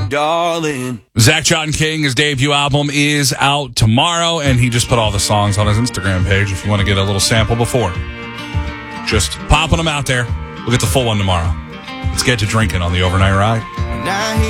darling. Zach John King, his debut album is out tomorrow, and he just put all the songs on his Instagram page if you want to get a little sample before. Just popping them out there. We'll get the full one tomorrow. Let's get to drinking on the overnight ride.